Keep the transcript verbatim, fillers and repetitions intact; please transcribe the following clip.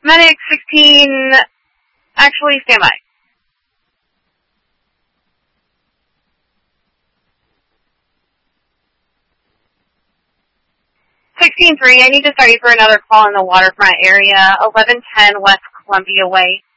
Medic sixteen, actually, stand by. sixteen three, I need to start you for another call in the waterfront area, eleven ten West Columbia Way.